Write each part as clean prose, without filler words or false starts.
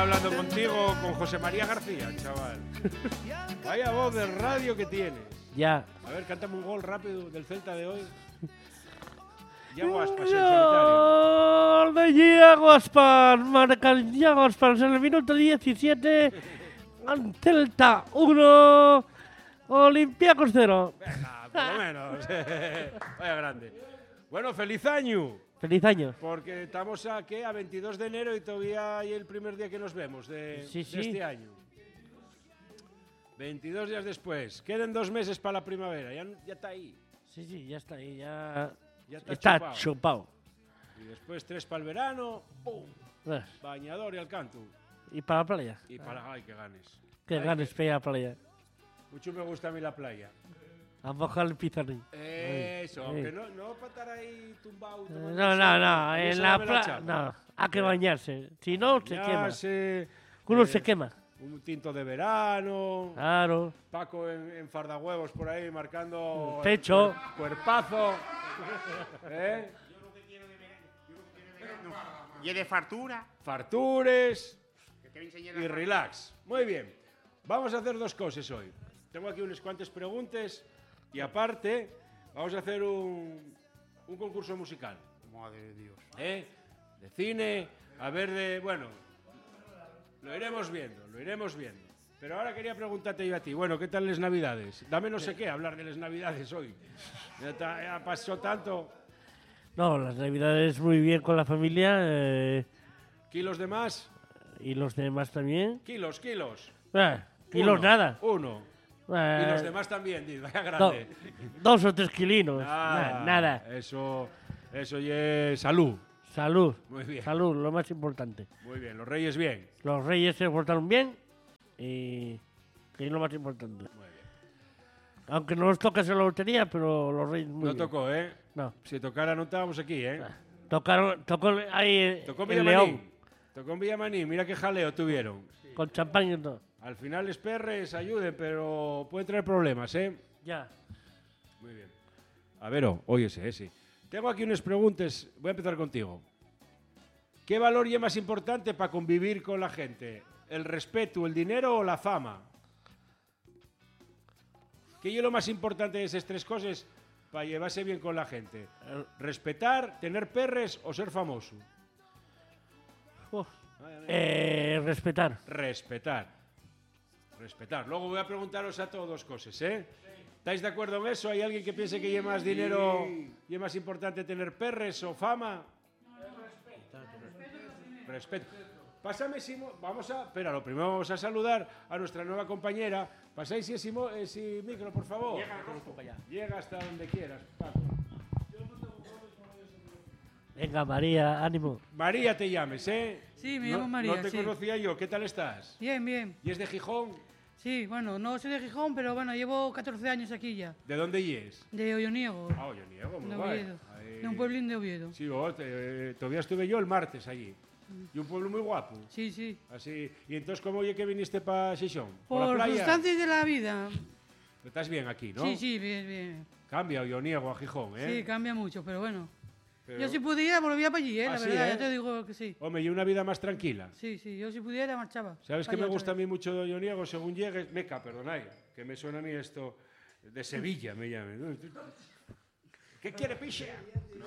hablando contigo con José María García, chaval. Vaya voz de radio que tienes. Ya. A ver, cántame un gol rápido del Celta de hoy. Iago Aspas, en solitario. Gol de Iago Aspas. Marca Iago Aspas en el minuto 17. Celta 1. Olympiacos 0. Venga, por lo menos. Vaya grande. Bueno, feliz año. Feliz año. Porque estamos a 22 de enero y todavía hay el primer día que nos vemos de este año. 22 días después. Quedan 2 meses para la primavera. Ya está ahí. Sí, ya está ahí. Ya está chupado. Y después 3 para el verano. ¡Pum! Bañador y al canto. Y para la playa. Y para... ¡Ay, que ganes! Que ganes para la playa. Mucho me gusta a mí la playa. A mojar el pizarrín. Eso, aunque no para estar ahí tumbado. No, en la playa. No, hay que bañarse. Si no, se quema. Uno se quema. Un tinto de verano. Claro. Paco en fardahuevos por ahí marcando. Pecho. Cuerpazo. ¿Eh? Y de fartura. Fartures. Y relax. Muy bien. Vamos a hacer 2 cosas hoy. Tengo aquí unas cuantas preguntas. Y aparte, vamos a hacer un concurso musical. Madre de Dios. De cine, a ver de... Bueno, lo iremos viendo. Pero ahora quería preguntarte yo a ti. Bueno, ¿qué tal las Navidades? Dame no sé qué hablar de las Navidades hoy. Ya pasó tanto. No, las Navidades muy bien con la familia. ¿Kilos de más? Y los demás también. Kilos. Kilos Uno, nada. Uno. Y los demás también, vaya grande. 2 o 3 kilinos. Nada. Eso es salud. Salud. Muy bien. Salud, lo más importante. Muy bien, los reyes bien. Los reyes se portaron bien y es lo más importante. Muy bien. Aunque no nos tocase la lotería, pero los reyes muy bien. No tocó, ¿eh? No. Si tocara no estábamos aquí, ¿eh? Tocó ahí Tocó en León. Tocó en Villamanín, mira qué jaleo tuvieron. Con champán y todo. Al final los perres ayuden, pero pueden traer problemas, ¿eh? Ya. Muy bien. A ver, óyese, sí. Tengo aquí unas preguntas. Voy a empezar contigo. ¿Qué valor es más importante para convivir con la gente? ¿El respeto, el dinero o la fama? ¿Qué es lo más importante de esas 3 cosas para llevarse bien con la gente? ¿Respetar, tener perres o ser famoso? Respetar. Respetar. Luego voy a preguntaros a todos 2 cosas, ¿eh? ¿Estáis de acuerdo en eso? ¿Hay alguien que piense que lleva más dinero y es más importante tener perres o fama? Respeto. Pásame, Espera, lo primero vamos a saludar a nuestra nueva compañera. Pasáis ese micro, por favor. Llega hasta donde quieras, Paco. Venga, María, ánimo. María te llames, ¿eh? Sí, me llamo María. No te conocía yo. ¿Qué tal estás? Bien. ¿Y es de Gijón? Sí, bueno, no soy de Gijón, pero bueno, llevo 14 años aquí ya. ¿De dónde es? De Olloniego. Ah, Olloniego, muy De guay. Oviedo. De un pueblín de Oviedo. Sí, todavía estuve yo el martes allí. Y un pueblo muy guapo. Sí. Así. ¿Y entonces cómo oye que viniste para Xixón? Por la playa. circunstancias de la vida. Estás bien aquí, ¿no? Sí, bien. Cambia Olloniego a Gijón, ¿eh? Sí, cambia mucho, pero bueno. Pero... Yo si pudiera volvía para allí, la verdad, ya te digo que sí. Hombre, y una vida más tranquila. Sí, yo si pudiera marchaba. ¿Sabes qué me gusta a mí mucho de Olloniego? Según llegues... Meca, perdonad, que me suena a mí esto... De Sevilla me llaman. ¿Qué quiere, piche?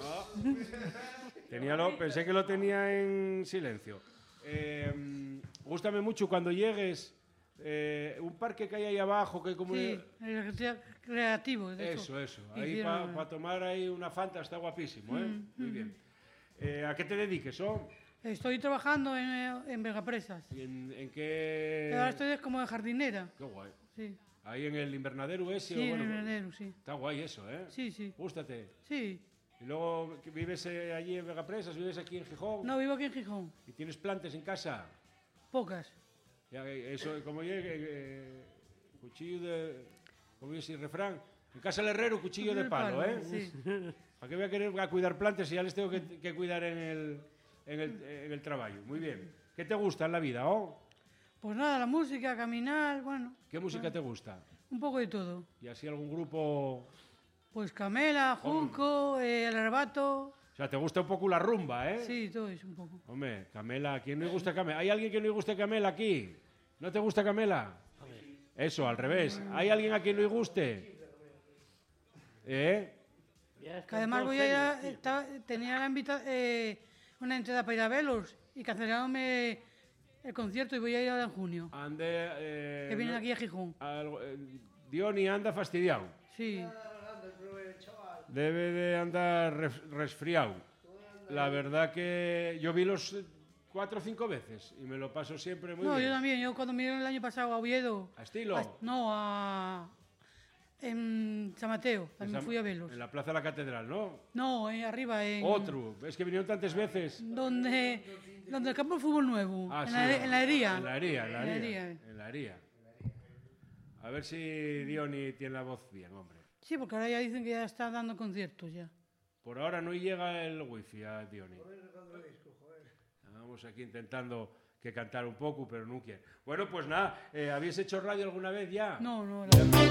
No. Pensé que lo tenía en silencio. Gústame mucho cuando llegues... un parque que hay ahí abajo que como... Sí, creativo. Eso. Ahí para tomar ahí una Fanta está guapísimo, ¿eh? Muy bien. ¿A qué te dediques, Estoy trabajando en Vegapresas. ¿Y en qué...? Ahora estoy como de jardinera. Qué guay. Sí. Ahí en el invernadero ese. Sí, en el invernadero, sí. Está guay eso, ¿eh? Sí. Gústate. Sí. ¿Y luego vives allí en Vegapresas? ¿Vives aquí en Gijón? No, vivo aquí en Gijón. ¿Y tienes plantas en casa? Pocas. Ya, eso, como cuchillo de... Como dice el refrán, en casa del herrero, cuchillo de palo, ¿eh? Sí. ¿Para qué voy a querer cuidar plantas si ya les tengo que cuidar en el trabajo? Muy bien. ¿Qué te gusta en la vida, Pues nada, la música, caminar, bueno. ¿Qué música te gusta? Un poco de todo. ¿Y así algún grupo...? Pues Camela, Junco, El Arrebato. sea, te gusta un poco la rumba, ¿eh? Sí, todo eso un poco. Hombre, Camela, ¿a quién no le gusta Camela? ¿Hay alguien que no le guste Camela aquí? ¿No te gusta Camela? Eso, al revés. ¿Hay alguien a quien no le guste? ¿Eh? Que además voy a ir tenía una entrada para ir a verlos y cancelaronme el concierto y voy a ir ahora en junio. Ande... Que vienen aquí a Gijón. Diony anda fastidiado. Sí. Debe de andar resfriado. La verdad que yo vi los 4 o 5 veces y me lo paso siempre muy No, bien. yo también. Yo cuando vinieron el año pasado a Oviedo. ¿A Estilo? En San Mateo. También fui a verlos. En la Plaza de la Catedral, ¿no? No, arriba. Otro. Es que vinieron tantas veces. Donde el campo de fútbol nuevo. Ah, en, sí. en la hería. En la hería, en la En la hería. hería. En la hería. A ver si Diony tiene la voz bien, hombre. Sí, porque ahora ya dicen que ya está dando conciertos ya. Por ahora no llega el wifi a Diony. Vamos aquí intentando que cantar un poco, pero no quiere. Bueno, pues nada, ¿habéis hecho radio alguna vez ya? No.